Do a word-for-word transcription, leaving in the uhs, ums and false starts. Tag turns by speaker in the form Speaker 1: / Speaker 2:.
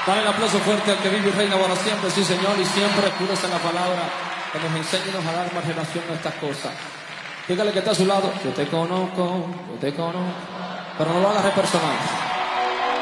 Speaker 1: Dale el aplauso fuerte al que vive y reina para siempre, sí señor, y siempre escúrese en la palabra que nos enseñe a dar más relación a estas cosas. Dígale que está a su lado, yo te conozco, yo te conozco, pero no lo hagas personal.